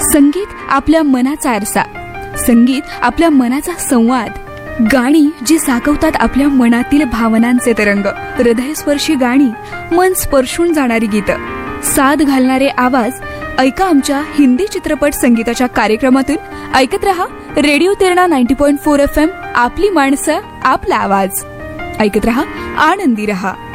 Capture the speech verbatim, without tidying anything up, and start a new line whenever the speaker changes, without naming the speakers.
संगीत आपल्या मनाचा आरसा, संगीत आपल्या मनाचा संवाद, गाणी जी साकवतात आपल्या मनातील भावनांचे तरंग, हृदयस्पर्शी गाणी, मन स्पर्शून जाणारी गीतं, साद घालणारे आवाज. ऐका आमच्या हिंदी चित्रपट संगीताच्या कार्यक्रमातून. ऐकत रहा radio Terna ninety point four F M. आपली माणसं, आपला आवाज. ऐकत रहा, आनंदी रहा.